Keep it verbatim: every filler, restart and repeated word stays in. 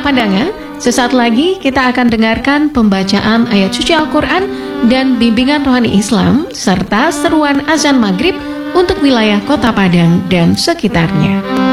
Pandangan, sesaat lagi kita akan dengarkan pembacaan ayat suci Al-Quran dan bimbingan rohani Islam serta seruan azan maghrib untuk wilayah Kota Padang dan sekitarnya.